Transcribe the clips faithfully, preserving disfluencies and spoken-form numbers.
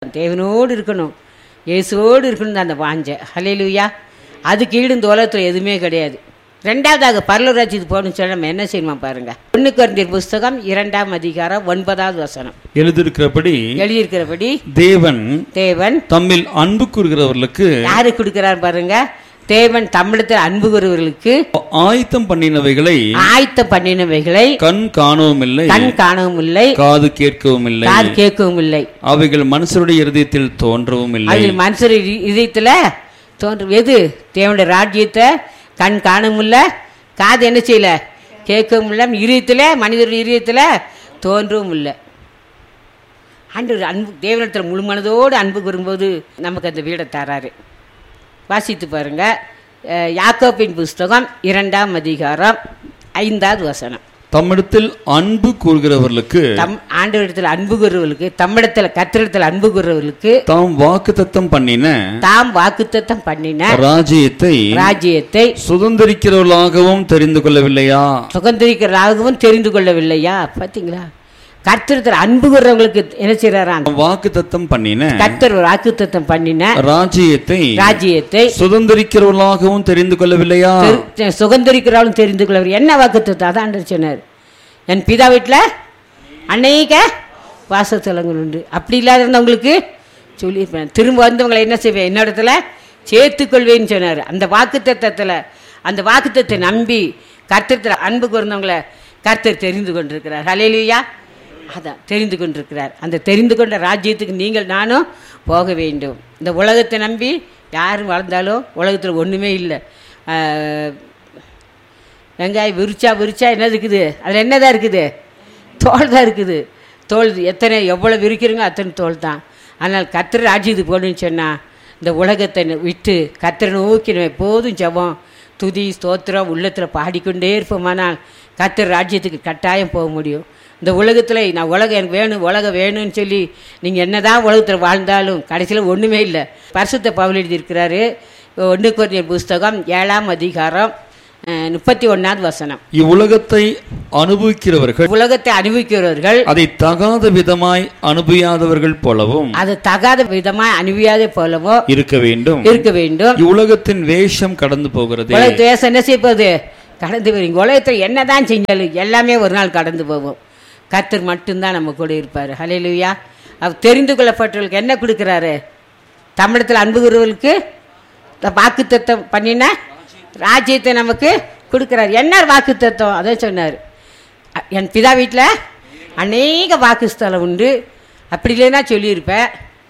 தான். தேவனோடு இருக்கணும், இயேசுவோடு இருக்கணும் அந்த வாஞ்சை. ஹல்லேலூயா. அதுக்கு ஈடு இந்த உலகத்தில் எதுவுமே கிடையாது. ரெண்டாவதாக பரலோகராஜ்யத்துக்கு போகணும்னு சொல்லி நம்ம என்ன செய்யணுமா பாருங்க. ஒன்று கொரிந்தியர் புஸ்தகம் இரண்டாம் அதிகாரம் ஒன்பதாவது வசனம். எழுதியிருக்கிறபடி எழுதியிருக்கிறபடி தேவன் தேவன் தம்மில் அன்பு கூறுகிறவர்களுக்கு யாரு கொடுக்கிறார் பாருங்க. தேவன் தமிழத்தில் அன்பு கூறுவர்களுக்கு ஆயத்தம் பண்ணினவைகளை ஆயத்தம் பண்ணினவைகளை கண் காணவும் இல்லை, கண் காணவும் இல்லை, காது கேட்கவும் இல்லை, காது கேட்கவும் இல்லை. அவைகள் மனுஷருடைய இருதயத்தில் தோன்றவும் இல்லை. அது மனுஷர் இதயத்துல தோன்றும். எது? தேவனுடைய ராஜ்யத்தை கண் காணவும் இல்லை, காது என்ன செய்யல கேட்கவும் இல்லை, இதயத்துல மனிதருடைய இதயத்துல தோன்றவும் இல்லை. ஆண்டவர் அன்பு தேவனிடத்தில் முழு மனதோடு அன்பு கூறும்போது நமக்கு அந்த வீடை தராரு. வாசித்து பாருங்க. யாக்கோபின் புஸ்தகம் இரண்டாம் அதிகாரம் ஐந்தாவது வசனம். தம்மிடத்தில் அன்பு கூறுகிறவர்களுக்கு தம் ஆண்டவரிடத்தில் அன்பு கூறுவர்களுக்கு தம்மிடத்தில் கர்த்தரிடத்தில் அன்பு கூறுவர்களுக்கு தாம் வாக்குத்தத்தம் பண்ணின தாம் வாக்குத்தத்தம் பண்ணின ராஜ்யத்தை ராஜ்யத்தை சுதந்திரிக்கிறவர்களாகவும் தெரிந்து கொள்ளவில்லையா? சுதந்திரிக்கிறவர்களாகவும் தெரிந்து கொள்ளவில்லையா? பாத்தீங்களா? கர்த்தரிடத்தில் அன்பு கூறுறவங்களுக்கு என்ன செய்யறாராம்? வாக்குத்தத்தம் பண்ணின கர்த்தர் வாக்குத்தத்தம் பண்ணின ராஜ்யத்தை ராஜ்யத்தை சுதந்திரிக்கிறவர்களாகவும் தெரிந்து கொள்ளவில்லையா? சுதந்திரிக்கிறவர்களும் தெரிந்து கொள்ளவில்லை. என்ன வாக்குத்தத்தம்? அதான் சொன்னார், என் பிதா வீட்டில் அநேக வாசஸ்தலங்கள் உண்டு. அப்படி இல்லாத இருந்தவங்களுக்கு சொல்லியிருப்பேன், திரும்ப வந்தவங்களை என்ன செய்வேன், என்னிடத்துல சேர்த்துக்கொள்வேன்னு சொன்னார். அந்த வாக்குத்தத்தத்தில் அந்த வாக்குத்தத்தை நம்பி கர்த்தரிடத்தில் அன்பு கூர்ந்தவங்களை கர்த்தர் தெரிந்து கொண்டிருக்கிறார். ஹல்லேலூயா. அதான் தெரிந்து கொண்டிருக்கிறார். அந்த தெரிந்து கொண்ட ராஜ்யத்துக்கு நீங்கள் நானும் போக வேண்டும். இந்த உலகத்தை நம்பி யாரும் வளர்ந்தாலும் உலகத்தில் ஒன்றுமே இல்லை. வெங்காயம் விரிச்சா விரிச்சா என்ன இருக்குது? அதில் என்ன தான் இருக்குது? தோல் தான் இருக்குது. தோல் எத்தனை எவ்வளோ விரிக்கிறீங்களோ அத்தனை தோல் தான். ஆனால் கர்த்தர் ராஜ்யத்துக்கு போகணுன்னு சொன்னால் இந்த உலகத்தை விட்டு கர்த்தரை நோக்கி நம்ம எப்போதும் ஜெபம் துதி ஸ்தோத்திரம் உள்ளத்தில் பாடிக்கொண்டே இருப்போமானால் கர்த்தர் ராஜ்யத்துக்கு கட்டாயம் போக முடியும். இந்த உலகத்தில் நான் உலகம் எனக்கு வேணும் உலகம் வேணும்னு சொல்லி நீங்கள் என்ன தான் உலகத்தில் வாழ்ந்தாலும் கடைசியில் ஒன்றுமே இல்லை. பரிசுத்த பவுல் எழுதியிருக்கிறாரு. ஒன்று கொரிந்தியர் புஸ்தகம் ஏழாம் அதிகாரம் முப்பத்தி ஒன்னாவது வசனம். இவ்வுலகத்தை அனுபவிக்கிறவர்கள் உலகத்தை அனுபவிக்கிறவர்கள் அதை தகாத விதமாய் அனுபவியாதவர்கள் போலவும் அது தகாத விதமாய் அனுபவியாத போலவோ இருக்க வேண்டும் இருக்க வேண்டும். இவ்வுலகத்தின் வேஷம் கடந்து போகிறது. உலகத்து வேஷம் என்ன செய்வது? கடந்து போய் உலகத்தில் என்னதான் செஞ்சாலும் எல்லாமே ஒரு நாள் கடந்து போவோம். கர்த்தர் மட்டும்தான் நம்ம கூட இருப்பார். ஹல்லேலூயா. அவர் தெரிந்து கொள்ளப்பட்டவர்களுக்கு என்ன கொடுக்குறாரு? தமிழத்தில் அன்பு கூறுவர்களுக்கு வாக்குத்தத்தம் பண்ணின ராஜ்யத்தை நமக்கு கொடுக்குறாரு. என்ன வாக்குத்தத்தம்? அதை சொன்னார், என் பிதா வீட்டில் அநேக வாக்குஸ்தலம் உண்டு. அப்படி இல்லைன்னா சொல்லியிருப்பேன்,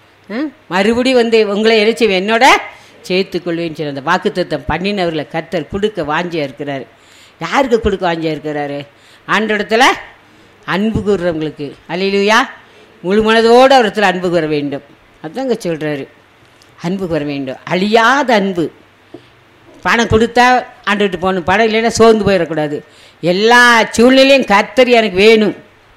மறுபடி வந்து உங்களை இறைச்சி என்னோட சேர்த்துக்கொள்வேன்னு சொல்லி அந்த வாக்குத்தத்தம் பண்ணினவர்களை கர்த்தர் கொடுக்க வாஞ்சியாக இருக்கிறாரு. யாருக்கு கொடுக்க வாஞ்சியாக இருக்கிறாரு? ஆண்டோடத்தில் அன்பு கூறுறவங்களுக்கு. அல்லேலூயா. முழு மனதோடு அவரத்தில் அன்பு கூற வேண்டும். அதுதாங்க சொல்கிறாரு, அன்பு கூற வேண்டும். அழியாத அன்பு. பணம் கொடுத்தா ஆண்டுகிட்டு போகணும், பணம் இல்லைன்னா சோர்ந்து போயிடக்கூடாது. எல்லா சூழ்நிலையும் கர்த்தர் எனக்கு வேணும்,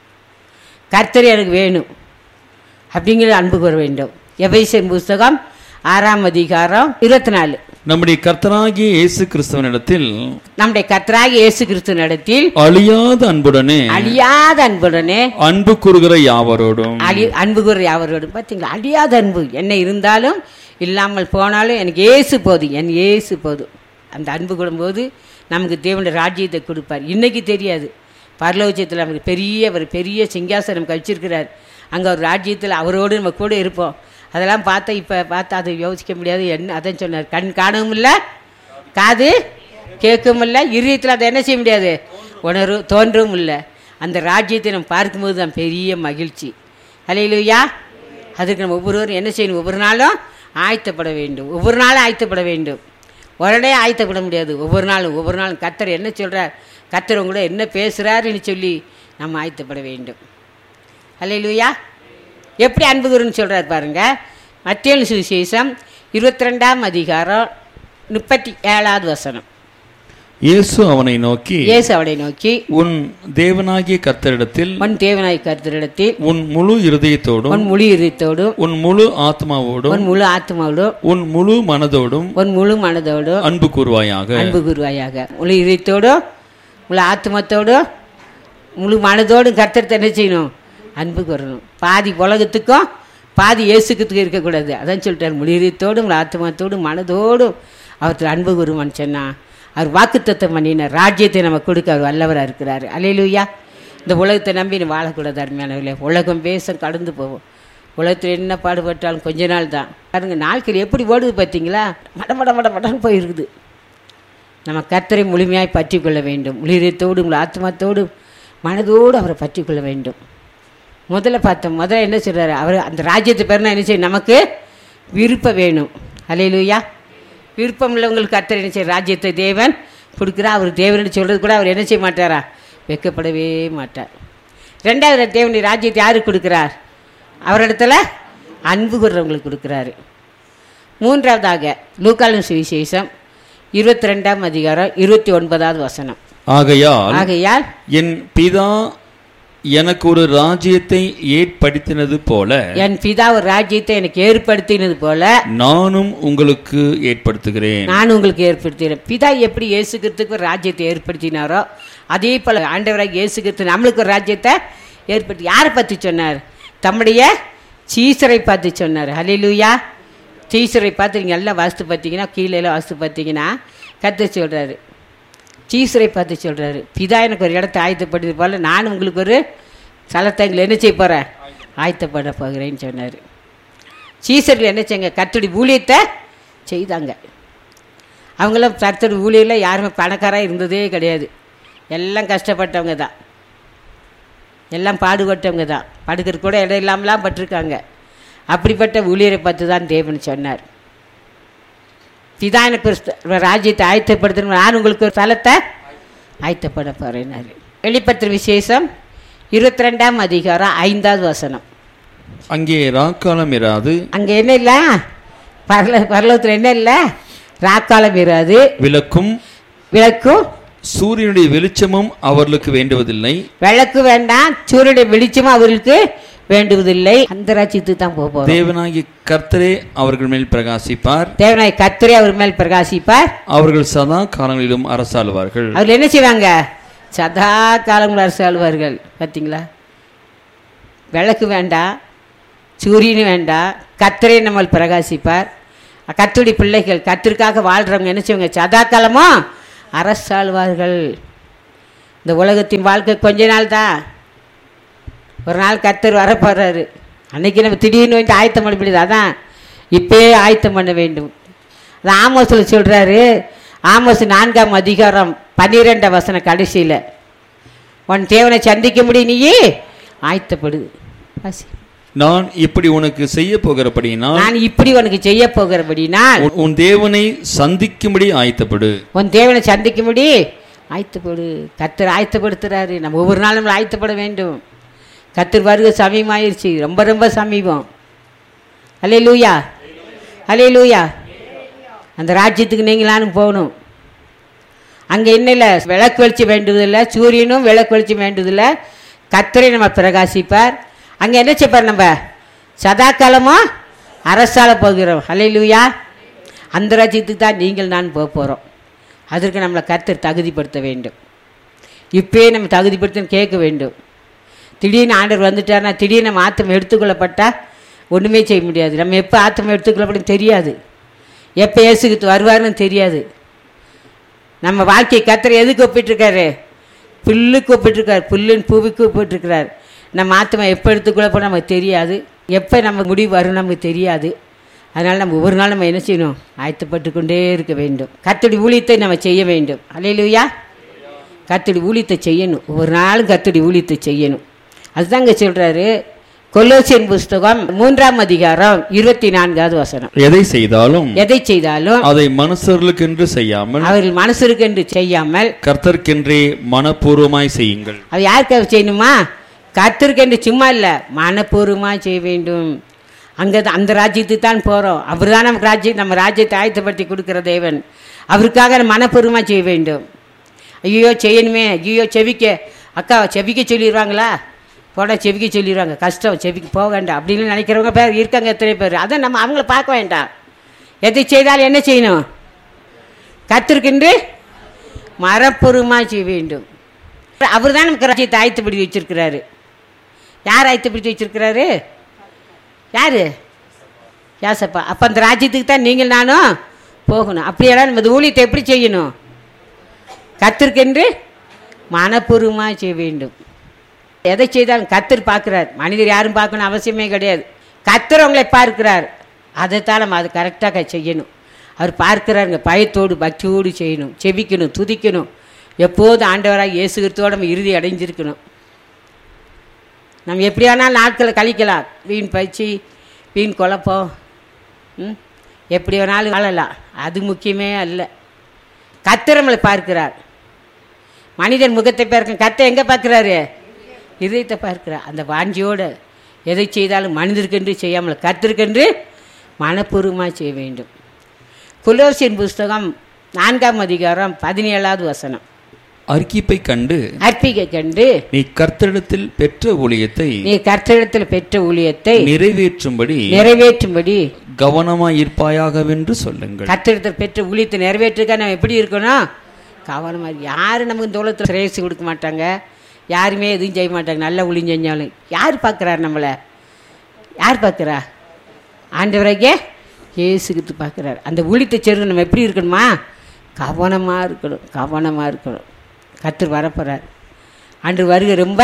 கர்த்தர் எனக்கு வேணும் அப்படிங்கிற அன்பு கூற வேண்டும். எபேசியர் புஸ்தகம் ஆறாம் அதிகாரம் இருபத்தி நாலு. நம்முடைய கர்த்தராகிய இயேசு கிறிஸ்துவனிடத்தில் நம்முடைய கர்த்தராகிய இயேசு கிறிஸ்துவனிடத்தில் அழியாத அன்புடனே அழியாத அன்புடனே அன்பு கூறுகிற யாவரோடும் அழி அன்பு கூறுகிற யாவரோடும். பார்த்தீங்களா? அழியாத அன்பு. என்ன இருந்தாலும் இல்லாமல் போனாலும் எனக்கு ஏசு போதும், என் ஏசு போதும். அந்த அன்பு கூடும்போது நமக்கு தேவனுடைய ராஜ்யத்தை கொடுப்பார். இன்னைக்கு தெரியாது, பரலோகத்தில் நமக்கு பெரிய ஒரு பெரிய சிங்காசனம் கழிச்சிருக்கிறார். அங்கே ஒரு ராஜ்யத்தில் அவரோடு நம்ம கூட இருப்போம். அதெல்லாம் பார்த்தா இப்போ பார்த்தா அதை யோசிக்க முடியாது. என்ன அதான் சொன்னார், கண் காணவும் இல்லை, காது கேட்கவும் இல்லை, இதயத்தில் அதை என்ன செய்ய முடியாது, உணர்வு தோன்றவும் இல்லை. அந்த ராஜ்யத்தை நம்ம பார்க்கும்போது தான் பெரிய மகிழ்ச்சி. அல்லேலூயா. அதுக்கு நம்ம ஒவ்வொருவரும் என்ன செய்யணும்? ஒவ்வொரு நாளும் ஆயத்தப்பட வேண்டும். ஒவ்வொரு நாளும் ஆயத்தப்பட வேண்டும். உடனே ஆயத்தப்பட முடியாது. ஒவ்வொரு நாளும் ஒவ்வொரு நாளும் கர்த்தர் என்ன சொல்கிறார், கர்த்தர் உங்களோட என்ன பேசுகிறாருன்னு சொல்லி நம்ம ஆயத்தப்பட வேண்டும். அல்லேலூயா. எப்படி அன்பு கூறுன்னு சொல்கிறார் பாருங்க. மத்தேயு சுவிசேஷம் இருபத்தி ரெண்டாம் அதிகாரம் முப்பத்தி ஏழாவது வசனம். இயேசு அவனை நோக்கி இயேசு அவனை நோக்கி உன் தேவனாகிய கர்த்தரிடத்தில் உன் தேவனாகிய கர்த்தரிடத்தில் உன் முழு இருதயத்தோடும் உன் முழு இருதயத்தோடும் உன் முழு ஆத்மாவோடும் உன் முழு ஆத்மாவோடும் உன் முழு மனதோடும் உன் முழு மனதோடும் அன்பு கூறுவாயாக. அன்பு கூறுவாயாக. முழு இதயத்தோடும் முழு ஆத்மத்தோடும் முழு மனதோடும் கர்த்தரை என்ன செய்யணும்? அன்பு கூறணும். பாதி உலகத்துக்கும் பாதி இயேசுக்கு இருக்கக்கூடாது. அதான் சொல்லிட்டார், முழுதத்தோடும் ஆத்மாத்தோடும் மனதோடும் அவர்கிட்ட அன்பு கூறுவான்னு சொன்னா அவர் வாக்குத்தத்தம் பண்ணினார். ராஜ்யத்தை நம்ம கொடுக்க அவர் வல்லவராக இருக்கிறாரு. அல்லேலூயா. இந்த உலகத்தை நம்பி நீ வாழக்கூடாது அருமையானவர்களே. உலகம் பேசம் கடந்து போவோம். உலகத்தில் என்ன பாடுபட்டாலும் கொஞ்ச நாள் தான். பாருங்க, நாட்கள் எப்படி ஓடுது பார்த்தீங்களா? மட மட மட மடன்னு போயிருக்குது. நம்ம கர்த்தரை முழுமையாய் பற்றி கொள்ள வேண்டும். முழுதத்தோடும் ஆத்மாத்தோடும் மனதோடு அவரை பற்றி கொள்ள வேண்டும். முதல்ல பார்த்தோம், முதல்ல என்ன சொல்கிறாரு அவர், அந்த ராஜ்யத்தை பேர்னா என்ன செய்யும், நமக்கு விருப்பம் வேணும். அல்லேலூயா. விருப்பம் உள்ளவங்களுக்கு கர்த்தர் என்ன செய்ய ராஜ்யத்தை தேவன் கொடுக்குறா. அவர் தேவன் சொல்கிறது கூட அவர் என்ன செய்ய மாட்டாரா, வெட்கப்படவே மாட்டார். ரெண்டாவது தேவனுடைய ராஜ்யத்தை யாருக்கு கொடுக்குறார், அவரிடத்துல அன்பு கூறுறவங்களுக்கு கொடுக்குறாரு. மூன்றாவதாக லூக்காவின் சுவிசேஷம் இருபத்தி ரெண்டாம் அதிகாரம் இருபத்தி ஒன்பதாவது வசனம். ஆகையால் ஆகையால் என் பிதா எனக்கு ஒரு ராஜ்யத்தை ஏற்படுத்தினது போல, என் பிதா ஒரு ராஜ்யத்தை எனக்கு ஏற்படுத்தினது போல நானும் உங்களுக்கு ஏற்படுத்துகிறேன். நான் உங்களுக்கு ஏற்படுத்தினேன். பிதா எப்படி இயேசு கிறிஸ்துவுக்கு ஒரு ராஜ்யத்தை ஏற்படுத்தினாரோ அதே போல ஆண்டவராக இயேசு கிறிஸ்து நம்மளுக்கு ஒரு ராஜ்யத்தை ஏற்படுத்தி, யாரை பற்றி சொன்னார், தம்முடைய சீசரை பார்த்து சொன்னார். ஹல்லேலூயா. சீசரை பார்த்து நீங்கள் எல்லாம் வாஸ்து பார்த்தீங்கன்னா, கீழே எல்லாம் வாஸ்து பார்த்தீங்கன்னா கர்த்தர் சொல்கிறாரு, சீசரை பார்த்து சொல்கிறாரு, பிதா எனக்கு ஒரு இடத்தை ஆயத்தப்படுது போல் நான் உங்களுக்கு ஒரு ஸ்தலத்தை என்ன செய்ய போகிறேன், ஆயத்தப்பட போகிறேன்னு சொன்னார். சீசர்கள் என்ன செய்யுங்க, கர்த்தருடைய ஊழியத்தை செய்தாங்க. அவங்களாம் கர்த்தருடைய ஊழியரில் யாருமே பணக்காராக இருந்ததே கிடையாது. எல்லாம் கஷ்டப்பட்டவங்க தான், எல்லாம் பாடுபட்டவங்க தான், படுக்கிற கூட இடம் இல்லாமலாம் பட்டிருக்காங்க. அப்படிப்பட்ட ஊழியரை பார்த்து தான் தேவன் சொன்னார், பிதா எனக்கு ஒரு ராஜ்யத்தை ஆயத்தப்படுத்தணும், நான் உங்களுக்கு ஒரு ஸ்தலத்தை ஆயத்தப்பட போகிறேன்னாரு. வெளிப்படுத்துற விசேஷம் இருபத்தி ரெண்டாம் அதிகாரம் ஐந்தாவது வசனம். அங்கே ராக்காலம் இராது, அங்கே என்ன இல்லை, பரல பரலோகத்தில் என்ன இல்லை, ராக்காலம் இராது, விளக்கும் விளக்கும் சூரியனுடைய வெளிச்சமும் அவர்களுக்கு வேண்டுவதில்லை. விளக்கு வேண்டாம், சூரியனுடைய வெளிச்சமும் அவர்களுக்கு வேண்டுவதில்லை. அந்த ராஜ்யத்துக்கு தான் போக போறோம். தேவனாகிய கர்த்தரே அவர்கள் மேல் பிரகாசிப்பார். தேவனாகிய கர்த்தரே அவர் மேல் பிரகாசிப்பார். அவர்கள் சதா காலங்களிலும் அரசாளுவார்கள். அவர்கள் என்ன செய்வாங்க, சதா காலங்களும் அரசாளுவார்கள். பார்த்தீங்களா, விளக்கு வேண்டாம், சூரியன் வேண்டாம், கர்த்தரே நம்ம பிரகாசிப்பார். கர்த்தருடைய பிள்ளைகள் கர்த்தருக்காக வாழ்றவங்க என்ன செய்வாங்க, சதா காலமும் அரசாளுவார்கள். இந்த உலகத்தின் வாழ்க்கை கொஞ்ச நாள் தான். ஒரு நாள் கர்த்தர் வரப்போறாரு, அன்னைக்கு நம்ம திடீர்னு வந்து ஆயத்தம் பண்ண முடியாது. அதான் இப்பயே ஆயத்தம் பண்ண வேண்டும். அது ஆமோஸில் சொல்கிறாரு, ஆமோஸ் நான்காம் அதிகாரம் பன்னிரெண்டாம் வசனம் கடைசியில், உன் தேவனை சந்திக்க முடியும், நீயே ஆயத்தப்படுது. நான் இப்படி உனக்கு செய்ய போகிறபடினால், நான் இப்படி உனக்கு செய்ய போகிறபடினால் உன் தேவனை சந்திக்கும்படி ஆயத்தப்படு. உன் தேவனை சந்திக்கும்படி ஆயத்தப்படு. கர்த்தர் ஆயத்தப்படுத்துறாரு. நம்ம ஒவ்வொரு நாளும் நம்மளை ஆயத்தப்பட வேண்டும். கர்த்தர் வருகை சமீபமாயிருச்சு, ரொம்ப ரொம்ப சமீபம். அல்லேலூயா, அல்லேலூயா. அந்த ராஜ்யத்துக்கு நீங்களானும் போகணும். அங்கே என்ன இல்லை, விளக்கு வெளிச்சம் வேண்டுவதில்லை, சூரியனும் விளக்கு வெளிச்சம் வேண்டுவதில்லை, கர்த்தரை நம்ம பிரகாசிப்பார். அங்கே என்ன செய்ப்பார், நம்ம சதா காலமும் அரசால போகிறோம். அல்லேலூயா. அந்த ராஜ்யத்துக்கு தான் நீங்கள் நான் போக போகிறோம். அதற்கு நம்மளை கர்த்தர் தகுதிப்படுத்த வேண்டும். இப்போயே நம்ம தகுதிப்படுத்தன்னு கேட்க வேண்டும். திடீர்னு ஆண்டவர் வந்துட்டார்னா, திடீர்னு நம்ம ஆத்தம் எடுத்துக்கொள்ளப்பட்டால் ஒன்றுமே செய்ய முடியாது. நம்ம எப்போ ஆத்தம் எடுத்துக்கொள்ளப்படும் தெரியாது, எப்போ இயேசுக்கு வருவார்னு தெரியாது. நம்ம வாழ்க்கையை கர்த்தர் எதுக்கு ஒப்பிட்டுருக்காரு, புல்லுக்கு ஒப்பிட்டுருக்காரு, புல்லுன்னு பூவிக்கு ஒப்பிட்டுருக்கிறார். நம்ம ஆத்மா எப்போ எடுத்துக்கொள்ளப்படும் நமக்கு தெரியாது, எப்போ நம்ம முடிவு வரும் நமக்கு தெரியாது. அதனால் நம்ம ஒவ்வொரு நாள் நம்ம என்ன செய்யணும், ஆயத்தப்பட்டு கொண்டே இருக்க வேண்டும். கர்த்தருடைய ஊழியத்தை நம்ம செய்ய வேண்டும். அல்லேலூயா. கர்த்தருடைய ஊழியத்தை செய்யணும், ஒவ்வொரு நாளும் கர்த்தருடைய ஊழியத்தை செய்யணும். அதுதான் இங்கே சொல்கிறாரு, கொலோசியன் புஸ்தகம் மூன்றாம் அதிகாரம் இருபத்தி நான்காவது வசனம். எதை செய்தாலும் எதை செய்தாலும் அதை மனுஷர்களுக்கென்று செய்யாமல், அவர்கள் மனுஷருக்கென்று செய்யாமல் கர்த்தருக்கென்றே மனப்பூர்வமாய் செய்யுங்கள். அது யாருக்காக செய்யணுமா, கர்த்தருக்கென்று சும்மா இல்லை, மனப்பூர்வமாக செய்ய வேண்டும். அங்கே அந்த ராஜ்யத்துக்கு தான் போகிறோம். அவர் தான் நமக்கு ராஜ்யம், நம்ம ராஜ்யத்தை ஆயத்தப்படுத்தி கொடுக்குற தேவன். அவருக்காக நம்ம மனப்பூர்வமாக செய்ய வேண்டும். ஐயோ செய்யணுமே, ஐயோ செவிக்க அக்கா செவிக்க சொல்லிடுவாங்களா, போட செவிக்க சொல்லிடுவாங்க, கஷ்டம் செவிக்கு போக வேண்டாம் அப்படின்னு நினைக்கிறவங்க பேர் இருக்காங்க, எத்தனை பேர். அதை நம்ம அவங்கள பார்க்க வேண்டாம். எதை செய்தாலும் என்ன செய்யணும், கர்த்தருக்கென்று மனப்பூர்வமாக செய்ய வேண்டும். அவர் தான் நமக்கு ராஜ்யத்தை ஆயத்தப்படுத்தி வச்சிருக்கிறாரு. யார் ஆயத்தப்படுத்தி வச்சிருக்கிறாரு, யார்? யாசப்பா. அப்போ அந்த ராஜ்யத்துக்கு தான் நீங்கள் நானும் போகணும். அப்படியெல்லாம் நம்ம இந்த ஊழியத்தை எப்படி செய்யணும்? கர்த்தருக்கென்று மனப்பூர்வமாக செய்ய வேண்டும். எதை செய்தாலும் கர்த்தர் பார்க்குறார். மனிதர் யாரும் பார்க்கணும் அவசியமே கிடையாது. கர்த்தர் உங்களை பார்க்கிறார். அதைத்தான் நம்ம அது கரெக்டாக செய்யணும். அவர் பார்க்கிறாருங்க. பயத்தோடு பக்தியோடு செய்யணும், செபிக்கணும், துதிக்கணும். எப்போதும் ஆண்டவராக இயேசு கிறிஸ்துவோட நம்ம இறுதி அடைஞ்சிருக்கணும். நம்ம எப்படியானாலும் நாட்களை கழிக்கலாம். வீண் பயிற்சி, வீண் குழப்பம், ம் எப்படி வேணாலும் வாழலாம். அது முக்கியமே அல்ல. கர்த்தர் நம்மளை பார்க்கிறார். மனிதன் முகத்தை பார்க்க, கர்த்தர் எங்கே பார்க்குறாரு? இதயத்தை பார்க்கிறார். அந்த வாஞ்சியோடு எதை செய்தாலும் மனிதருக்கென்று செய்யாமல் கர்த்தருக்கென்று மனப்பூர்வமாக செய்ய வேண்டும். கொலோசியர் புஸ்தகம் நான்காம் அதிகாரம் பதினேழாவது வசனம். அர்க்கிப்பை கண்டு அர்ப்பிக்கை கண்டு நீ கர்த்தரிடத்தில் பெற்ற ஊழியத்தை நீ கர்த்தரிடத்தில் பெற்ற ஊழியத்தை நிறைவேற்றும்படி நிறைவேற்றும்படி கவனமாயிருப்பாயாகவென்று சொல்லுங்கள். கர்த்தரிடத்தில் பெற்ற ஊழியத்தை நிறைவேற்றுக்க நம்ம எப்படி இருக்கணும்? கவனமாக. யாரும் நமக்கு இந்த உலகத்தில் சிரேசி கொடுக்க மாட்டாங்க. யாருமே எதுவும் செய்ய மாட்டாங்க. நல்ல ஊழியம் செஞ்சாலும் யார் பார்க்குறார்? நம்மளை யார் பார்க்குறா? ஆண்டவராகிய இயேசு கிறிஸ்து பார்க்குறாரு. அந்த ஊழியத்தை செய்ய நம்ம எப்படி இருக்கணுமா? கவனமாக இருக்கணும், கவனமாக இருக்கணும். கர்த்தர் வரப்போகிறார். அன்று வருகை ரொம்ப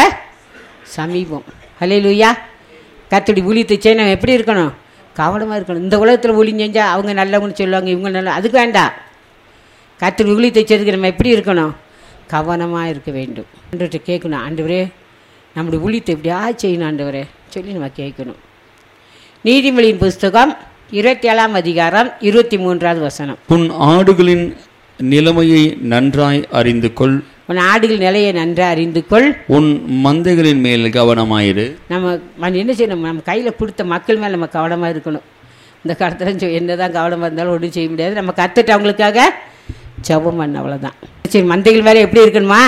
சமீபம். ஹல்லேலூயா. கர்த்தருடைய ஊழியத்தை செய்ய நம்ம எப்படி இருக்கணும்? கவனமாக இருக்கணும். இந்த உலகத்தில் ஊழியம் செஞ்சால் அவங்க நல்லவங்கன்னு சொல்லுவாங்க, இவங்க நல்ல, அதுக்கு வேண்டாம். கர்த்தருடைய ஊழியத்தை செய்யறதுக்கு நம்ம எப்படி இருக்கணும்? கவனமாக இருக்க வேண்டும். ஆண்டவர்கிட்ட கேட்கணும், ஆண்டவரே நம்முடைய ஊழியத்தை எப்படியா செய்யணும் ஆண்டவரே சொல்லி நம்ம கேட்கணும். நீதிமொழியின் புஸ்தகம் இருபத்தி ஏழாம் அதிகாரம் இருபத்தி மூன்றாவது வசனம். உன் ஆடுகளின் நிலைமையை நன்றாய் அறிந்து கொள். உன் ஆடுகள் நிலையை நன்றாக அறிந்து கொள். உன் மந்தைகளின் மேல் கவனமாயிரு. நம்ம என்ன செய்யணும்? நம்ம கையில் கொடுத்த மக்கள் மேலே நம்ம கவனமாக இருக்கணும். இந்த காலத்தில் என்ன தான் கவனமாக இருந்தாலும் ஒன்றும் செய்ய முடியாது. நம்ம கற்றுட்டு அவங்களுக்காக ஜெபம் பண்ண, அவ்வளோதான். சரி, மந்தைகள் மேலே எப்படி இருக்கணுமா?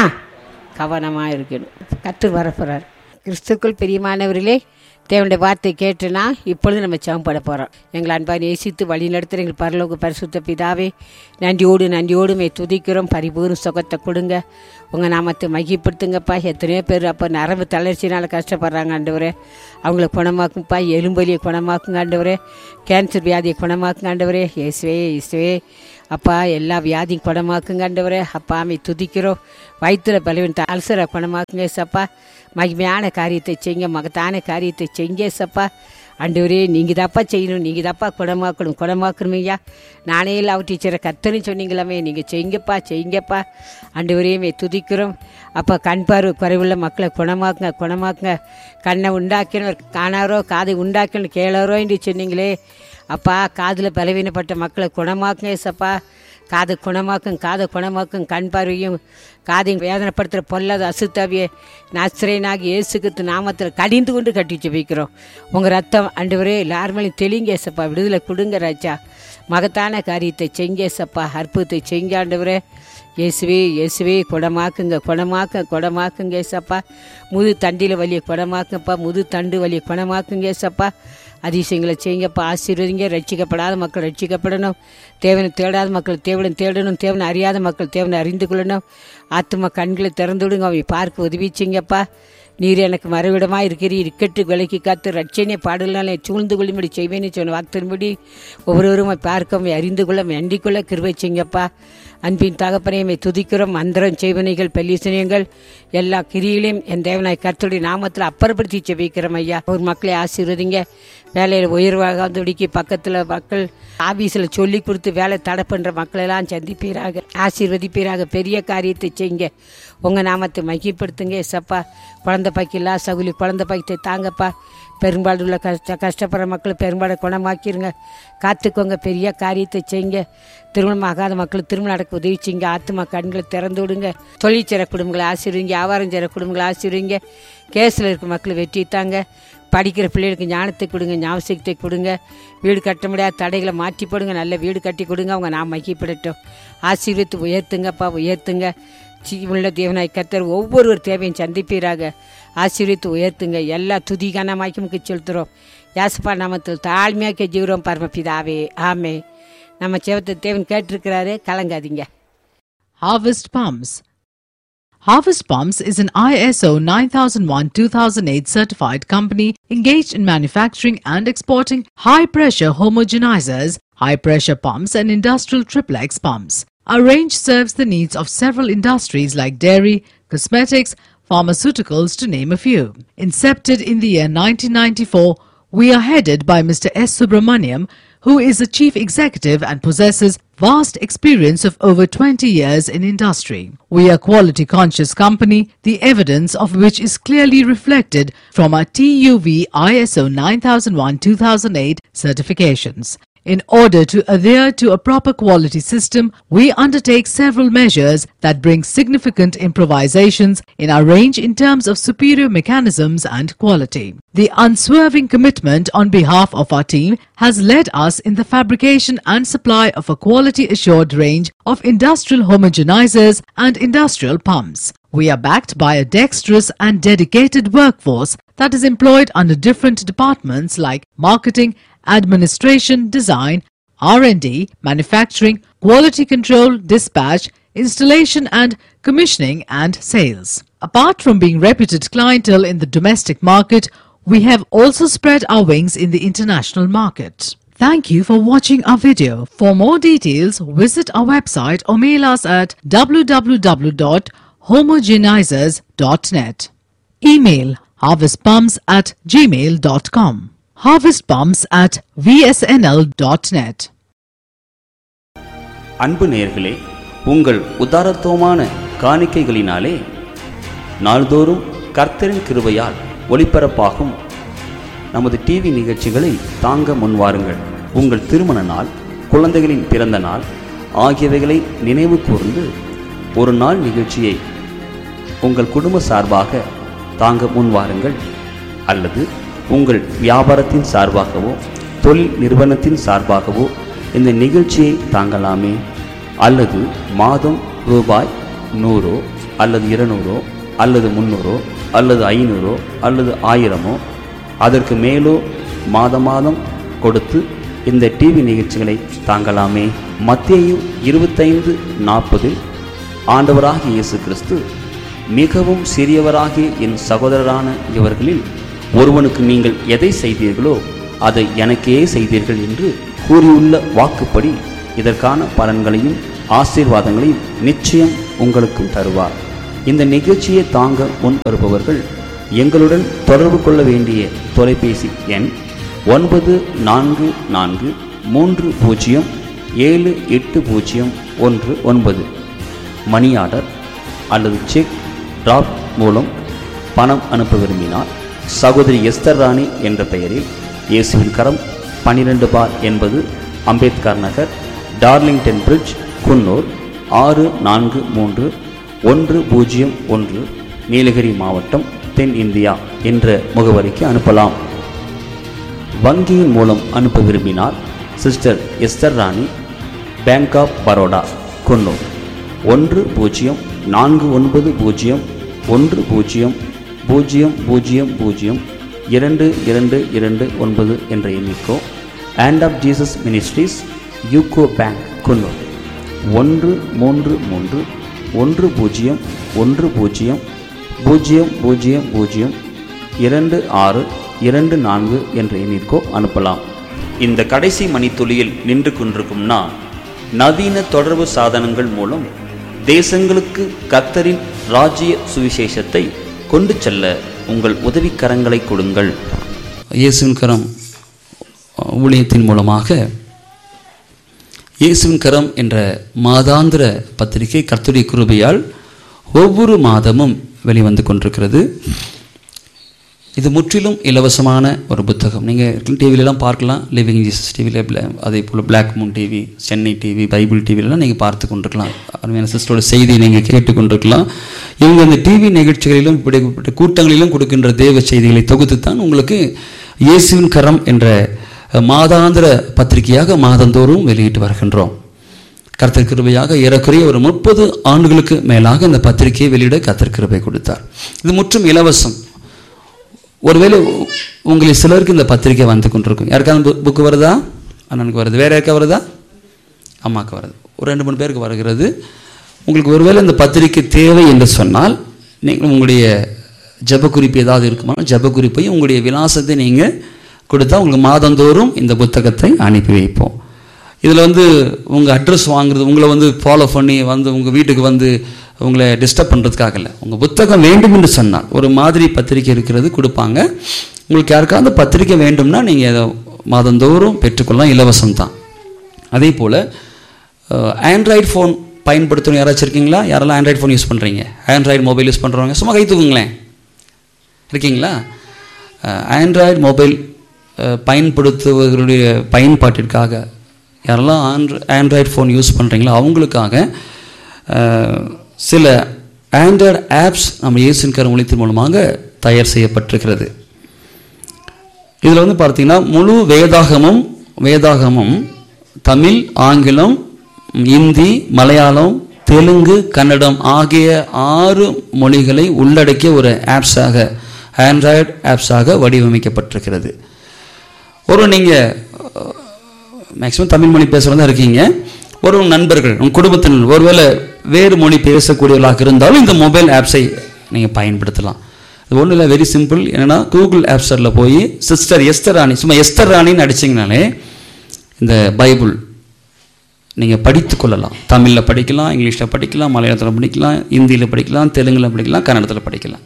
கவனமாக இருக்கணும். கர்த்தர் வரப்போகிறார். கிறிஸ்துக்குள் பிரியமானவர்களே, தேவனுடைய வார்த்தை கேட்டுனா இப்பொழுது நம்ம ஜெபம் பண்ண போகிறோம். எங்களை அன்பாக நேசித்து வழி நடத்துகிற எங்கள் பரலோக பரிசுத்த பிதாவே, நன்றியோடு நன்றியோடு மே துதிக்கிறோம். பரிபூர்ண சுகத்தை கொடுங்க. உங்கள் நாமத்தை மகிப்படுத்துங்கப்பா. எத்தனையோ பேர் அப்போ நரம்பு தளர்ச்சினால் கஷ்டப்படுறாங்க ஆண்டவரே, அவங்கள குணமாக்குங்கப்பா. எலும்பலியை குணமாக்குங்க ஆண்டவரே. கேன்சர் வியாதியை குணமாக்குங்க ஆண்டவரே. இயேசுவே இயேசுவே அப்பா, எல்லா வியாதியும் குணமாக்குங்க ஆண்டவரே. அப்பா மே துதிக்கிறோம். வயிற்றுல பலவீனத்தை அல்சரை குணமாக்குங்க சப்பா. மகிமையான காரியத்தை செய்யுங்க, மகத்தான காரியத்தை செய்யுங்க சப்பா. ஆண்டவரே நீங்கள் தாப்பா செய்யணும், நீங்கள் தாப்பா குணமாக்கணும், குணமாக்கணும் ஐயா. நானே லவ் டீச்சரை கத்தன்னு சொன்னீங்களாமே, நீங்கள் செய்யுங்கப்பா செய்யுங்கப்பா. ஆண்டவரே மே துதிக்கிறோம். அப்போ கண் பார்வை குறைவுள்ள மக்களை குணமாக்குங்க, குணமாக்குங்க. கண்ணை உண்டாக்கணும், காணாரோ காதை உண்டாக்கணும், கேளாரோ என்று சொன்னீங்களே அப்பா. காதில் பலவீனப்பட்ட மக்களை குணமாக்குங்க சப்பா. காதை குணமாக்கும், காதை குணமாக்கும். கண் பார்வையும் காதையும் வேதனைப்படுத்துகிற பொல்லாத அசுத்தாவியை நஸ்ரேனாகி இயேசு கிறிஸ்து நாமத்தில் கடிந்து கொண்டு கட்டி ஜெபிக்கிறோம். உங்கள் ரத்தம் ஆண்டவரே எல்லாருமேலையும் தெளிங்க சப்பா. விடுதலை கொடுங்க ராஜா. மகத்தான காரியத்தை செய்ங்க சப்பா. அற்புதத்தை செய்ங்க ஆண்டவரே. இயேசுவே இயேசுவே குணமாக்குங்க, குணமாக்க குணமாக்குங்க சப்பா. முது தண்டியில் வலியை குணமாக்குங்கப்பா. முது தண்டு வலியை குணமாக்குங்க சப்பா. அதிசயங்களை செய்யுங்கப்பா. ஆசீர்வதிங்க. ரட்சிக்கப்படாத மக்கள் ரட்சிக்கப்படணும். தேவனை தேடாத மக்கள் தேவனை தேடணும். தேவனை அறியாத மக்கள் தேவனை அறிந்து கொள்ளணும். ஆத்துமா கண்களை திறந்து விடுங்க. அவை பார்க்க உதவிச்சிங்கப்பா. நீர் எனக்கு மறுவிடமாக இருக்கிறீர். இக்கட்டு விலைக்கு காத்து ரட்சணையை பாடலால் சூழ்ந்து கொள்ளும்படி செய்வேன்னு சொன்ன வார்த்தையின்படி ஒவ்வொருவரும் பார்க்க அறிந்து கொள்ள அண்டிக்கொள்ள கிருபை செய்யுங்கப்பா. அன்பின் தகப்பனையுமே துதிக்கிறோம். மந்திரம் செய்வனைகள் பெல்லிசனியங்கள் எல்லா கிரியிலையும் என் தேவனாய் கர்த்தருடைய நாமத்தில் அப்புறப்படுத்தி செபிக்கிறோம் ஐயா. ஒரு மக்களை ஆசீர்வதிங்க. வேலையில் உயர்வாக துடிக்கி பக்கத்தில் மக்கள் ஆபீஸில் சொல்லி கொடுத்து வேலை தடை பண்ணுற மக்களெல்லாம் சந்திப்பீராக, ஆசீர்வதிப்பீராக. பெரிய காரியத்தை செய்யுங்க. உங்கள் நாமத்தை மகிப்படுத்துங்க சப்பா. குழந்தை பாக்கில்லா சகுலி குழந்தை பாக்கியத்தை தாங்கப்பா. பெரும்பாடு உள்ள கஷ்ட கஷ்டப்படுற மக்கள் பெரும்பாடு குணமாக்கிருங்க. காத்துக்கோங்க. பெரிய காரியத்தை செய்யுங்க. திருமணம் ஆகாத மக்கள் திருமணம் நடக்க உதவி செய்யுங்க. ஆத்துமா கண்களை திறந்து விடுங்க. தொழில் செய்கிற குடும்பங்களை ஆசீர்வதிங்க. வியாபாரம் செய்கிற குடும்பங்களை ஆசீர்வதிங்க. கேஸில் இருக்கிற மக்கள் வெற்றி தாங்க. படிக்கிற பிள்ளைகளுக்கு ஞானத்தை கொடுங்க, ஞாபகத்தை கொடுங்க. வீடு கட்ட முடியாத தடைகளை மாற்றி போடுங்க. நல்ல வீடு கட்டி கொடுங்க. அவங்க நாம் மகிப்படட்டும். ஆசீர்வதித்து உயர்த்துங்கப்பா, உயர்த்துங்க. ஜீவனுள்ள தேவனாய் கர்த்தர் ஒவ்வொருவர் தேவையும் சந்திப்பீராக. ஆசீர்வதித்து உயர்த்துங்க. எல்லா துதிகான மாய்க்கு செலுத்துகிறோம். யாசப்பா நாமத்தில் தாழ்மையாக கெஞ்சுகிறோம் பரமபிதாவே, ஆமே. நம்ம செவத்தை தேவன் கேட்டிருக்கிறாரு, கலங்காதீங்க. Harvest Palms. Harvest Pumps is an I S O nine thousand one dash two thousand eight certified company engaged in manufacturing and exporting high-pressure homogenizers, high-pressure pumps and industrial triplex pumps. Our range serves the needs of several industries like dairy, cosmetics, pharmaceuticals to name a few. Incepted in the year nineteen ninety-four, we are headed by Mister S. Subramaniam, who is a chief executive and possesses vast experience of over twenty years in industry. We are a quality conscious company, the evidence of which is clearly reflected from our T U V I S O nine thousand one dash two thousand eight certifications. In order to adhere to a proper quality system, we undertake several measures that bring significant improvisations in our range in terms of superior mechanisms and quality. The unswerving commitment on behalf of our team has led us in the fabrication and supply of a quality assured range of industrial homogenizers and industrial pumps. We are backed by a dexterous and dedicated workforce that is employed under different departments like marketing, administration, design, R and D, manufacturing, quality control, dispatch, installation and commissioning and sales. Apart from being reputed clientele in the domestic market, we have also spread our wings in the international market. Thank you for watching our video. For more details, visit our website or mail us at w w w dot homogenizers dot net. Email harvestpumps at gmail dot com. harvestpumps at v s n l dot net. அன்பு நேயர்களே, உங்கள் உதாரத்துவமான காணிக்கைகளினாலே நாள்தோறும் கர்த்தரின் கிருபையால் ஒளிபரப்பாகும் நமது TV நிகழ்ச்சிகளை தாங்க முன்வாருங்கள். உங்கள் திருமண நாள், குழந்தைகளின் பிறந்த நாள் ஆகியவைகளை நினைவு கூர்ந்து ஒரு நாள் நிகழ்ச்சியை உங்கள் குடும்ப சார்பாக தாங்க முன்வாருங்கள். அல்லது உங்கள் வியாபாரத்தின் சார்பாகவோ தொழில் நிறுவனத்தின் சார்பாகவோ இந்த நிகழ்ச்சியை தாங்கலாமே. அல்லது மாதம் ரூபாய் நூறோ அல்லது இருநூறோ அல்லது முந்நூறோ அல்லது ஐநூறோ அல்லது ஆயிரமோ அதற்கு மேலோ மாத மாதம் கொடுத்து இந்த டிவி நிகழ்ச்சிகளை தாங்கலாமே. மத்தேயு இருபத்தைந்து நாற்பதில் ஆண்டவராகிய இயேசு கிறிஸ்து, மிகவும் சிறியவராகிய என் சகோதரரான இவர்களில் ஒருவனுக்கு நீங்கள் எதை செய்தீர்களோ அதை எனக்கே செய்தீர்கள் என்று கூறியுள்ள வாக்குப்படி இதற்கான பலன்களையும் ஆசீர்வாதங்களையும் நிச்சயம் உங்களுக்கும் தருவார். இந்த நிகழ்ச்சியை தாங்க முன் வருபவர்கள் எங்களுடன் தொடர்பு கொள்ள வேண்டிய தொலைபேசி எண் ஒன்பது நான்கு நான்கு மூன்று பூஜ்ஜியம் ஏழு எட்டு பூஜ்ஜியம் ஒன்று ஒன்பது. மணி ஆர்டர் அல்லது செக் டிராப் மூலம் பணம் அனுப்ப விரும்பினால் சகோதரி எஸ்தர் ராணி என்ற பெயரில் இயேசுவின் கரம் பன்னிரண்டு பார் என்பது அம்பேத்கர் நகர், டார்லிங்டன் பிரிட்ஜ், குன்னூர் ஆறு நான்கு மூன்று ஒன்று பூஜ்ஜியம் ஒன்று, நீலகிரி மாவட்டம், தென் இந்தியா என்ற முகவரிக்கு அனுப்பலாம். வங்கியின் மூலம் அனுப்ப விரும்பினால் sister Esther Rani, bank of Baroda, Coonoor ஒன்று பூஜ்ஜியம் நான்கு ஒன்பது பூஜ்ஜியம் ஒன்று பூஜ்ஜியம் பூஜ்ஜியம் பூஜ்ஜியம் பூஜ்ஜியம் இரண்டு இரண்டு இரண்டு ஒன்பது என்ற எண்ணிக்கோ, hand of Jesus ministries, UCO bank, Coonoor ஒன்று மூன்று மூன்று ஒன்று பூஜ்ஜியம் ஒன்று பூஜ்ஜியம் பூஜ்ஜியம் பூஜ்ஜியம் பூஜ்ஜியம் இரண்டு ஆறு இரண்டு நான்கு என்ற எண்ணிற்கோ அனுப்பலாம். இந்த கடைசி மணித்துளியில் நின்று கொண்டிருக்கும் நான் நவீன தொடர்பு சாதனங்கள் மூலம் தேசங்களுக்கு கர்த்தரின் ராஜ்ய சுவிசேஷத்தை கொண்டு செல்ல உங்கள் உதவிக்கரங்களை கொடுங்கள். இயேசுவின் கரம் ஊழியத்தின் மூலமாக இயேசுவின் கரம் என்ற மாதாந்திர பத்திரிகை கர்த்தருடைய கிருபையால் ஒவ்வொரு மாதமும் வெளிவந்து கொண்டிருக்கிறது. இது முற்றிலும் இலவசமான ஒரு புத்தகம். நீங்கள் டிவிலெலாம் பார்க்கலாம், லிவிங் ஜீசஸ் டிவியில், அதே போல் black Moon TV, Chennai TV, Bible டிவிலெலாம் நீங்கள் பார்த்து கொண்டிருக்கலாம். அருமையான சிஸ்டரோட செய்தியை நீங்கள் கேட்டுக்கொண்டிருக்கலாம். இவங்க அந்த டிவி நிகழ்ச்சிகளிலும் இப்படிப்பட்ட கூட்டங்களிலும் கொடுக்கின்ற தேவ செய்திகளை தொகுத்து தான் உங்களுக்கு இயேசுவின் கரம் என்ற மாதாந்திர பத்திரிகையாக மாதந்தோறும் வெளியிட்டு வருகின்றோம். கர்த்தர் கிருபையாக ஏறக்குறைய ஒரு முப்பது ஆண்டுகளுக்கு மேலாக இந்த பத்திரிகையை வெளியிட கர்த்தர் கிருபை கொடுத்தார். இது முற்றும் இலவசம். ஒருவேளை உங்களில் சிலருக்கு இந்த பத்திரிகை வந்து கொண்டிருக்கும். யாருக்காவது புக்கு வருதா? அண்ணனுக்கு வருது. வேற யாருக்கா வருதா? அம்மாவுக்கு வருது. ஒரு ரெண்டு மூணு பேருக்கு வருகிறது. உங்களுக்கு ஒருவேளை இந்த பத்திரிக்கை தேவை என்று சொன்னால் நீங்கள் உங்களுடைய ஜப குறிப்பு ஏதாவது இருக்குமா, ஜப குறிப்பையும் உங்களுடைய விலாசத்தை நீங்கள் கொடுத்தா உங்களுக்கு மாதந்தோறும் இந்த புத்தகத்தை அனுப்பி வைப்போம். இதில் வந்து உங்கள் அட்ரஸ் வாங்குறது, உங்களை வந்து ஃபாலோ பண்ணி வந்து உங்கள் வீட்டுக்கு வந்து உங்களை டிஸ்டர்ப் பண்ணுறதுக்காக இல்லை. உங்கள் புத்தகம் வேண்டும் என்று சொன்னால் ஒரு மாதிரி பத்திரிக்கை இருக்கிறது கொடுப்பாங்க. உங்களுக்கு யாருக்காவது பத்திரிக்கை வேண்டும்னா நீங்கள் அதை மாதந்தோறும் பெற்றுக்கொள்ளலாம், இலவசம் தான். அதே போல் ஆண்ட்ராய்டு ஃபோன் பயன்படுத்தணும் யாராச்சும் இருக்கீங்களா? யாரெல்லாம் ஆண்ட்ராய்டு ஃபோன் யூஸ் பண்ணுறீங்க? ஆண்ட்ராய்டு மொபைல் யூஸ் பண்ணுறவங்க சும்மா கை தூக்குங்களேன். இருக்கீங்களா? ஆண்ட்ராய்டு மொபைல் பயன்படுத்துவர்களுடைய பயன்பாட்டிற்காக யாரெல்லாம் ஆண்ட்ரு ஆண்ட்ராய்டு ஃபோன் யூஸ் பண்ணுறீங்களோ அவங்களுக்காக சில ஆண்ட்ராய்டு ஆப்ஸ் நம்ம இயேசுவின் கரம் ஊழியத்தின் மூலமாக தயார் செய்யப்பட்டிருக்கிறது. இதில் வந்து பார்த்தீங்கன்னா முழு வேதாகமும் வேதாகமும் தமிழ், ஆங்கிலம், இந்தி, மலையாளம், தெலுங்கு, கன்னடம் ஆகிய ஆறு மொழிகளை உள்ளடக்கிய ஒரு ஆப்ஸாக, ஆண்ட்ராய்டு ஆப்ஸாக வடிவமைக்கப்பட்டிருக்கிறது. ஒரு நீங்கள் மேக்ஸிமம் தமிழ் மொழி பேசுகிறதா இருக்கீங்க, ஒரு நண்பர்கள் உங்கள் குடும்பத்தினர் ஒருவேளை வேறு மொழி பேசக்கூடியவர்களாக இருந்தாலும் இந்த மொபைல் ஆப்ஸை நீங்கள் பயன்படுத்தலாம். இது ஒன்றும் இல்லை, வெரி சிம்பிள். என்னென்னா கூகுள் ஆப் ஸ்டோரில் போய் சிஸ்டர் எஸ்தர் ராணி, சும்மா எஸ்தர் ராணின்னு அடிச்சிங்கனாலே இந்த பைபிள் நீங்கள் படித்து கொள்ளலாம். தமிழில் படிக்கலாம், இங்கிலீஷில் படிக்கலாம், மலையாளத்தில் படிக்கலாம், இந்தியில் படிக்கலாம், தெலுங்கில் படிக்கலாம், கன்னடத்தில் படிக்கலாம்.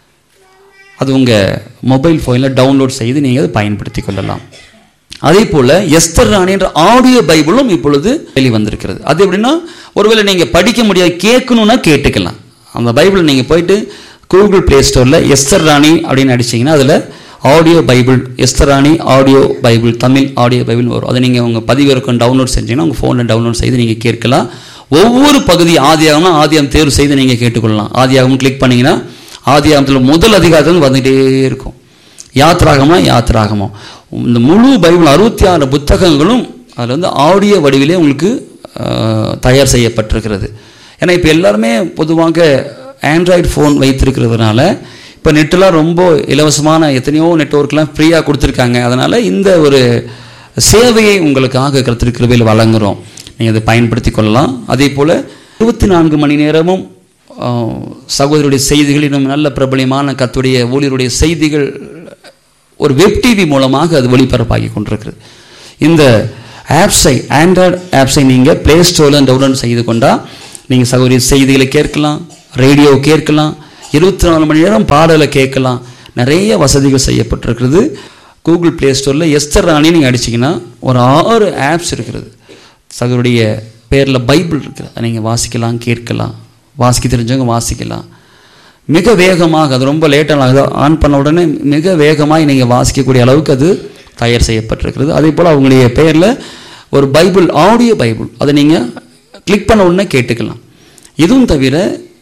அது உங்கள் மொபைல் ஃபோனில் டவுன்லோட் செய்து நீங்கள் அதை பயன்படுத்தி கொள்ளலாம். அதே போல் எஸ்தர் ராணி என்ற ஆடியோ பைபிளும் இப்பொழுது வெளிவந்திருக்கிறது. அது எப்படின்னா ஒருவேளை நீங்கள் படிக்க முடியாது, கேட்கணுன்னா கேட்டுக்கலாம். அந்த பைபிள் நீங்கள் போயிட்டு கூகுள் ப்ளே ஸ்டோரில் எஸ்தர் ராணி அப்படின்னு அடிச்சிங்கன்னா அதில் ஆடியோ பைபிள், எஸ்தர் ராணி audio Bible, Tamil audio Bible வரும். அதை நீங்கள் உங்கள் பதிவிறக்கம் டவுன்லோட் செஞ்சீங்கன்னா உங்கள் ஃபோனில் டவுன்லோட் செய்து நீங்கள் கேட்கலாம். ஒவ்வொரு பகுதி ஆதியாகம்னா ஆதியாகம் தேர்வு செய்து நீங்கள் கேட்டுக்கொள்ளலாம். ஆதியாகம் கிளிக் பண்ணிங்கன்னா ஆதியாகத்தில் முதல் அதிகாரத்தில் வந்துகிட்டே இருக்கும். யாத்ராகமா யாத்ராகமோ இந்த முழு பைபிள் அறுபத்தி ஆறு புத்தகங்களும் அதில் வந்து ஆடியோ வடிவிலே உங்களுக்கு தயார் செய்யப்பட்டிருக்கிறது. ஏன்னா இப்போ எல்லாருமே பொதுவாக ஆண்ட்ராய்டு ஃபோன் வைத்திருக்கிறதுனால இப்போ நெட்டெலாம் ரொம்ப இலவசமான எத்தனையோ நெட்வொர்க்லாம் ஃப்ரீயாக கொடுத்துருக்காங்க. அதனால் இந்த ஒரு சேவையை உங்களுக்காக கர்த்தர் கிருபையில் வழங்குகிறோம், நீங்கள் அதை பயன்படுத்தி கொள்ளலாம். அதே போல் இருபத்தி நான்கு மணி நேரமும் சகோதரருடைய செய்திகள், இன்னும் நல்ல பிரபலியமான கர்த்தருடைய ஊழியருடைய செய்திகள் ஒரு வெப் டிவி மூலமாக அது ஒளிபரப்பாகி கொண்டிருக்கிறது. இந்த ஆப்ஸை, ஆண்ட்ராய்டு ஆப்ஸை நீங்கள் ப்ளே ஸ்டோரில் டவுன்லோட் செய்து கொண்டால் நீங்கள் சகோதரி செய்திகளை கேட்கலாம், ரேடியோ கேட்கலாம், இருபத்தி நாலு மணி நேரம் பாடலை கேட்கலாம். நிறைய வசதிகள் செய்யப்பட்டிருக்கிறது. கூகுள் ப்ளே ஸ்டோரில் எஸ்தர் ராணி நீங்கள் அடிச்சிங்கன்னா ஒரு ஆறு ஆப்ஸ் இருக்கிறது. சகோதரிய பேரில் பைபிள் இருக்குது, அதை நீங்கள் வாசிக்கலாம், கேட்கலாம், வாசிக்க தெரிஞ்சவங்க வாசிக்கலாம். மிக வேகமாக, அது ரொம்ப லேட்டாக ஆன் பண்ண உடனே மிக வேகமாக நீங்கள் வாசிக்கக்கூடிய அளவுக்கு அது தயார் செய்யப்பட்டிருக்கிறது. அதே போல் அவங்களுடைய பெயரில் ஒரு பைபிள், ஆடியோ பைபிள், அதை நீங்கள் கிளிக் பண்ண உடனே கேட்டுக்கலாம். இதுவும் தவிர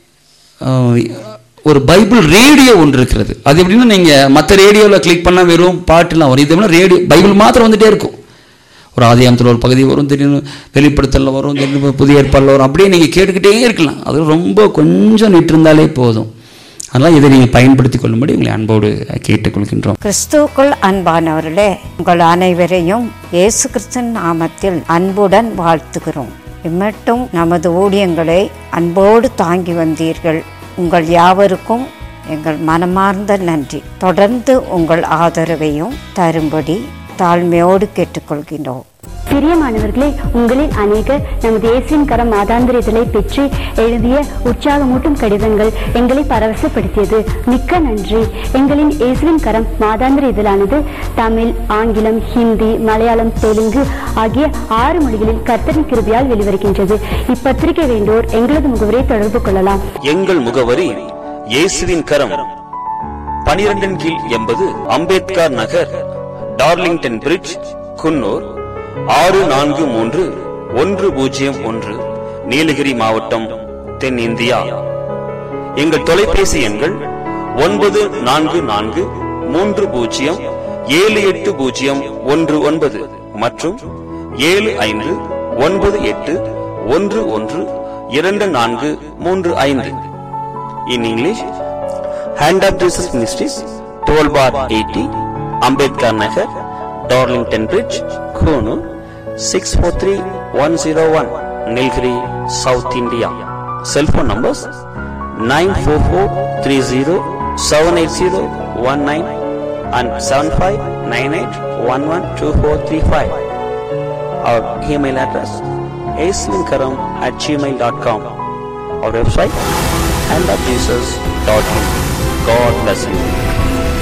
ஒரு பைபிள் ரேடியோ ஒன்று இருக்கிறது. அது எப்படின்னா நீங்கள் மற்ற ரேடியோவில் கிளிக் பண்ணால் வெறும் பாட்டுலாம் வரும். இது ரேடியோ பைபிள் மாத்திரம் வந்துகிட்டே இருக்கும். ஒரு ஆதியாகமத்தில் ஒரு பகுதி வரும், திடீர்னு வெளிப்படுத்தலில் வரும், திடீர்னு புதிய ஏற்பாடில் வரும். அப்படியே நீங்கள் கேட்டுக்கிட்டே இருக்கலாம். அது ரொம்ப கொஞ்சம் நிட்டிருந்தாலே போதும். அதனால் இதை நீங்கள் பயன்படுத்தி கொள்ளும்படி உங்களை அன்போடு கேட்டுக்கொள்கின்றோம். கிறிஸ்துவுக்குள் அன்பானவர்களே, உங்கள் அனைவரையும் இயேசு கிறிஸ்துவின் நாமத்தில் அன்புடன் வாழ்த்துகிறோம். இம்மட்டும் நமது ஊழியங்களை அன்போடு தாங்கி வந்தீர்கள். உங்கள் யாவருக்கும் எங்கள் மனமார்ந்த நன்றி. தொடர்ந்து உங்கள் ஆதரவையும் தரும்படி தாழ்மையோடு கேட்டுக்கொள்கின்றோம். பிரியமானவர்களே, உங்களில் அநேகர் நமது இயேசுவின் கரம் மாதாந்திர இதழை பெற்று எழுதிய உற்சாகமூட்டும் கடிதங்கள் எங்களை பரவசப்படுத்தியது. மிக்க நன்றி. எங்களின் இயேசுவின் கரம் மாதாந்திர இதழானது தமிழ், ஆங்கிலம், ஹிந்தி, மலையாளம், தெலுங்கு ஆகிய ஆறு மொழிகளில் கர்த்தரின் கிருபையால் வெளிவருகின்றது. இப்பத்திரிகை வேண்டோர் எங்களது முகவரை தொடர்பு கொள்ளலாம். எங்கள் முகவரி இயேசுவின் கரம், பனிரெண்டின் கீழ் எண்பது அம்பேத்கர் நகர், டார்லிங்டன் பிரிட்ஜ், குன்னூர் ஆறு நான்கு மூன்று ஒன்று பூஜ்ஜியம் ஒன்று, நீலகிரி மாவட்டம், தென்னிந்தியா. எங்கள் தொலைபேசி எண்கள் ஒன்பது நான்கு நான்கு மூன்று பூஜ்ஜியம் ஏழு எட்டு பூஜ்ஜியம் ஒன்று ஒன்பது மற்றும் ஏழு ஐந்து ஒன்பது எட்டு ஒன்று ஒன்று இரண்டு நான்கு மூன்று ஐந்து. In English, Hand of Jesus Ministries, twelve bar eighty, Ambedkar Nagar, Darlington Bridge, Konoor, six four three one zero one, Nilgiri, South India. Cell phone numbers nine four four three zero seven eight zero one nine and seven five nine eight one one two four three five. Our email address aislinkaram at gmail dot com. Our website and of jesus dot in. God bless you.